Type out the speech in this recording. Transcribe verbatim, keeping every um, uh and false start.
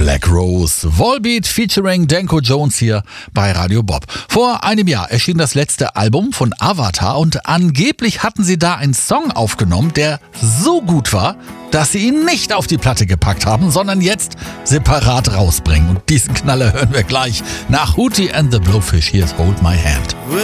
Black Rose, Volbeat featuring Danko Jones hier bei Radio Bob. Vor einem Jahr erschien das letzte Album von Avatar und angeblich hatten sie da einen Song aufgenommen, der so gut war, dass sie ihn nicht auf die Platte gepackt haben, sondern jetzt separat rausbringen. Und diesen Knaller hören wir gleich nach Hootie and the Blowfish. Hier ist Hold My Hand.